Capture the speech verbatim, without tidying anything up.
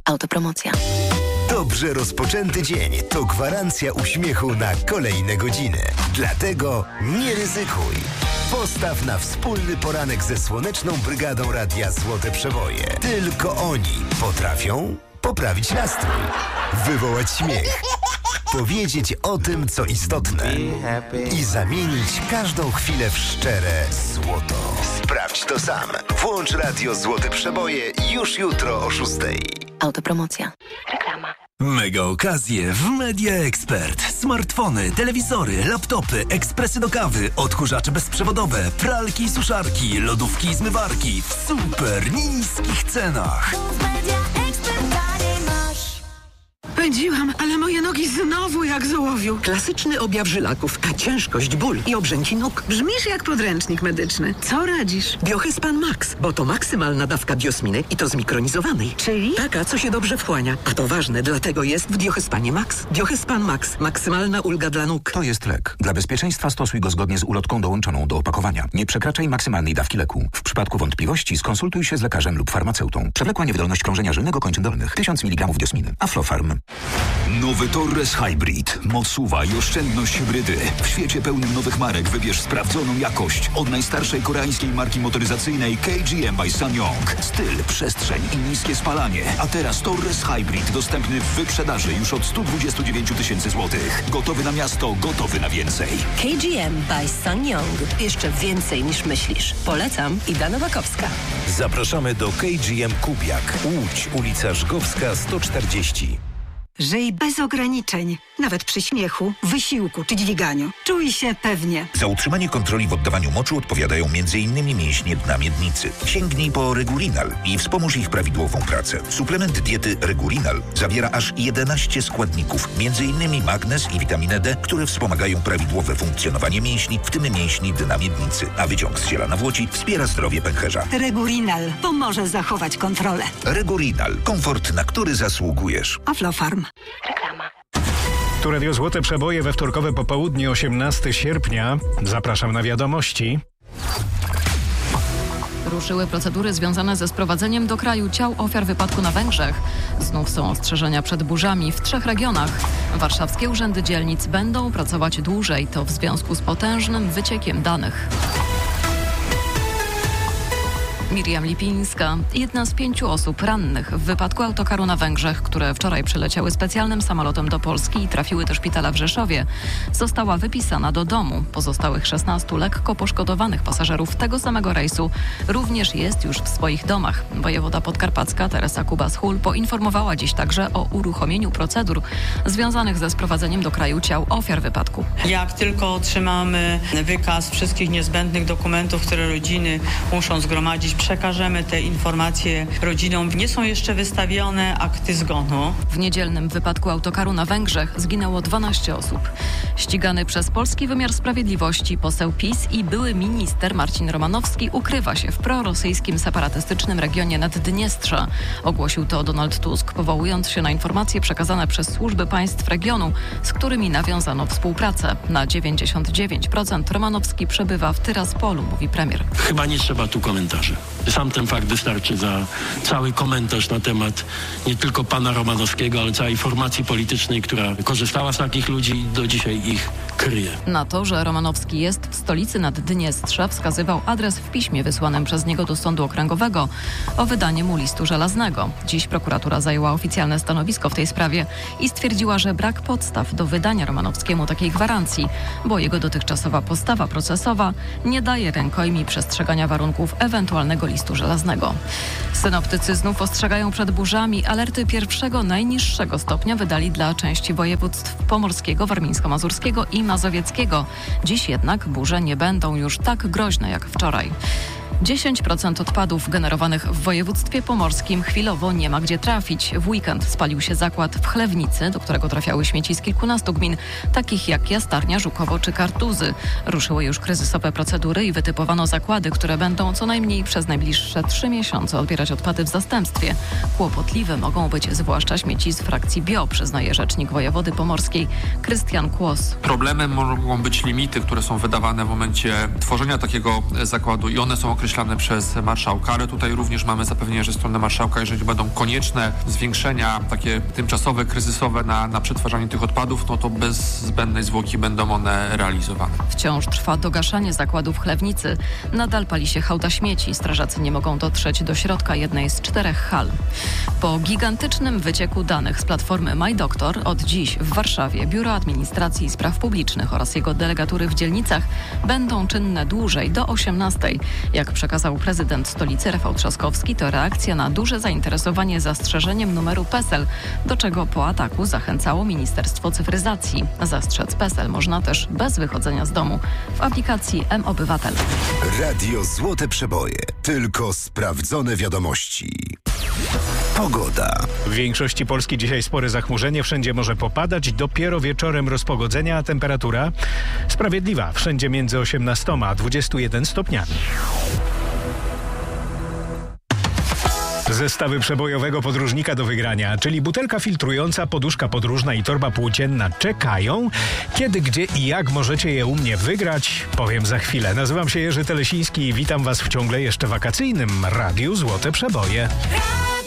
Autopromocja. Dobrze rozpoczęty dzień to gwarancja uśmiechu na kolejne godziny. Dlatego nie ryzykuj. Postaw na wspólny poranek ze Słoneczną Brygadą Radia Złote Przeboje. Tylko oni potrafią poprawić nastrój, wywołać śmiech, powiedzieć o tym, co istotne i zamienić każdą chwilę w szczere złoto. Sprawdź to sam. Włącz Radio Złote Przeboje już jutro o szóstej. Autopromocja. Reklama. Mega okazje w Media Expert. Smartfony, telewizory, laptopy, ekspresy do kawy, odkurzacze bezprzewodowe, pralki i suszarki, lodówki i zmywarki w super niskich cenach. Pędziłam, ale moje nogi znowu jak z ołowiu. Klasyczny objaw żylaków, ciężkość, ból i obrzęki nóg. Brzmisz jak podręcznik medyczny. Co radzisz? Biohyspan Max, bo to maksymalna dawka biosminy i to zmikronizowanej. Czyli? Taka, co się dobrze wchłania. A to ważne, dlatego jest w Biohyspanie Max. Biohyspan Max. Maksymalna ulga dla nóg. To jest lek. Dla bezpieczeństwa stosuj go zgodnie z ulotką dołączoną do opakowania. Nie przekraczaj maksymalnej dawki leku. W przypadku wątpliwości skonsultuj się z lekarzem lub farmaceutą. Przewlekła niewydolność krążenia żylnego kończyn dolnych. tysiąc miligramów biosminy. Aflofarm. Nowy Torres Hybrid. Moc suwa i oszczędność hybrydy. W świecie pełnym nowych marek wybierz sprawdzoną jakość od najstarszej koreańskiej marki motoryzacyjnej K G M by SsangYong. Styl, przestrzeń i niskie spalanie. A teraz Torres Hybrid dostępny w wyprzedaży już od sto dwadzieścia dziewięć tysięcy złotych. Gotowy na miasto, gotowy na więcej. K G M by SsangYong. Jeszcze więcej niż myślisz. Polecam, Ida Nowakowska. Zapraszamy do K G M Kupiak. Łódź, ulica Żgowska sto czterdzieści. Żyj bez ograniczeń. Nawet przy śmiechu, wysiłku czy dźwiganiu. Czuj się pewnie. Za utrzymanie kontroli w oddawaniu moczu odpowiadają między innymi mięśnie dna miednicy. Sięgnij po Regulinal i wspomóż ich prawidłową pracę. Suplement diety Regulinal zawiera aż jedenaście składników, między innymi magnez i witaminę D, które wspomagają prawidłowe funkcjonowanie mięśni, w tym mięśni dna miednicy. A wyciąg z ziela Włodzi wspiera zdrowie pęcherza. Regulinal pomoże zachować kontrolę. Regulinal. Komfort, na który zasługujesz. Aflofarm. Reklama. Tu Radio Złote Przeboje we wtorkowe popołudnie, osiemnastego sierpnia. Zapraszam na wiadomości. Ruszyły procedury związane ze sprowadzeniem do kraju ciał ofiar wypadku na Węgrzech. Znów są ostrzeżenia przed burzami w trzech regionach. Warszawskie urzędy dzielnic będą pracować dłużej. To w związku z potężnym wyciekiem danych. Miriam Lipińska, jedna z pięciu osób rannych w wypadku autokaru na Węgrzech, które wczoraj przyleciały specjalnym samolotem do Polski i trafiły do szpitala w Rzeszowie, została wypisana do domu. Pozostałych szesnastu lekko poszkodowanych pasażerów tego samego rejsu również jest już w swoich domach. Wojewoda podkarpacka Teresa Kubas-Hul poinformowała dziś także o uruchomieniu procedur związanych ze sprowadzeniem do kraju ciał ofiar wypadku. Jak tylko otrzymamy wykaz wszystkich niezbędnych dokumentów, które rodziny muszą zgromadzić, przekażemy te informacje rodzinom. Nie są jeszcze wystawione akty zgonu. W niedzielnym wypadku autokaru na Węgrzech zginęło dwanaście osób. Ścigany przez polski wymiar sprawiedliwości poseł PiS i były minister Marcin Romanowski ukrywa się w prorosyjskim separatystycznym regionie Naddniestrza. Ogłosił to Donald Tusk, powołując się na informacje przekazane przez służby państw regionu, z którymi nawiązano współpracę. Na dziewięćdziesiąt dziewięć procent Romanowski przebywa w Tyraspolu, mówi premier. Chyba nie trzeba tu komentarzy. Sam ten fakt wystarczy za cały komentarz na temat nie tylko pana Romanowskiego, ale całej formacji politycznej, która korzystała z takich ludzi i do dzisiaj ich kryje. Na to, że Romanowski jest w stolicy Naddniestrza, wskazywał adres w piśmie wysłanym przez niego do Sądu Okręgowego o wydanie mu listu żelaznego. Dziś prokuratura zajęła oficjalne stanowisko w tej sprawie i stwierdziła, że brak podstaw do wydania Romanowskiemu takiej gwarancji, bo jego dotychczasowa postawa procesowa nie daje rękojmi przestrzegania warunków ewentualnego listu żelaznego. Synoptycy znów ostrzegają przed burzami. Alerty pierwszego, najniższego stopnia wydali dla części województw pomorskiego, warmińsko-mazurskiego i mazowieckiego. Dziś jednak burze nie będą już tak groźne jak wczoraj. dziesięć procent odpadów generowanych w województwie pomorskim chwilowo nie ma gdzie trafić. W weekend spalił się zakład w Chlewnicy, do którego trafiały śmieci z kilkunastu gmin, takich jak Jastarnia, Żukowo czy Kartuzy. Ruszyły już kryzysowe procedury i wytypowano zakłady, które będą co najmniej przez najbliższe trzy miesiące odbierać odpady w zastępstwie. Kłopotliwe mogą być zwłaszcza śmieci z frakcji bio, przyznaje rzecznik wojewody pomorskiej Krystian Kłos. Problemem mogą być limity, które są wydawane w momencie tworzenia takiego zakładu i one są określone określane przez marszałka, ale tutaj również mamy zapewnienie ze strony marszałka, jeżeli będą konieczne zwiększenia takie tymczasowe, kryzysowe na, na przetwarzanie tych odpadów, no to bez zbędnej zwłoki będą one realizowane. Wciąż trwa dogaszanie zakładu w Chlewnicy. Nadal pali się hałda śmieci. Strażacy nie mogą dotrzeć do środka jednej z czterech hal. Po gigantycznym wycieku danych z platformy MyDoktor od dziś w Warszawie Biuro Administracji i Spraw Publicznych oraz jego delegatury w dzielnicach będą czynne dłużej, do osiemnastej. Jak przekazał prezydent stolicy Rafał Trzaskowski, to reakcja na duże zainteresowanie zastrzeżeniem numeru PESEL, do czego po ataku zachęcało Ministerstwo Cyfryzacji. Zastrzec PESEL można też bez wychodzenia z domu w aplikacji M-Obywatel. Radio Złote Przeboje. Tylko sprawdzone wiadomości. Pogoda. W większości Polski dzisiaj spore zachmurzenie, wszędzie może popadać, dopiero wieczorem rozpogodzenia, a temperatura sprawiedliwa, wszędzie między osiemnastoma a dwudziestoma jednoma stopniami. Zestawy przebojowego podróżnika do wygrania, czyli butelka filtrująca, poduszka podróżna i torba płócienna czekają. Kiedy, gdzie i jak możecie je u mnie wygrać, powiem za chwilę. Nazywam się Jerzy Telesiński i witam Was w ciągle jeszcze wakacyjnym Radiu Złote Przeboje.